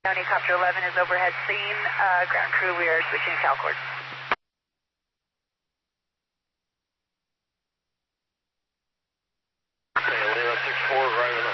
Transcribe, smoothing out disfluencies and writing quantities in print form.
Helicopter 11 is overhead scene. Ground crew, we are switching to CalCord. Okay, Lima 64, arriving